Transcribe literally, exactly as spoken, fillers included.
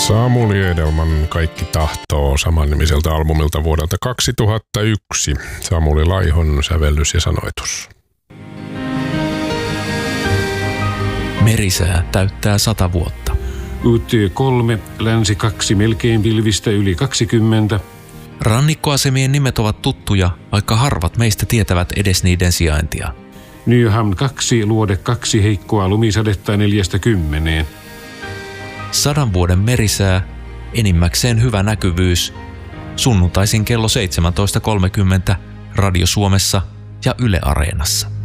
Samuli Edelman Kaikki tahtoo samannimiseltä albumilta vuodelta kaksituhattayksi. Samuli Laihon sävellys ja sanoitus. Merisää täyttää sata vuotta. U T kolme, länsi kaksi, melkein pilvistä yli kaksikymmentä. Rannikkoasemien nimet ovat tuttuja, vaikka harvat meistä tietävät edes niiden sijaintia. Nyhamn kaksi, luode kaksi, heikkoa lumisadetta neljästä kymmeneen. Sadan vuoden merisää, enimmäkseen hyvä näkyvyys. Sunnuntaisin kello seitsemäntoista kolmekymmentä Radio Suomessa ja Yle Areenassa.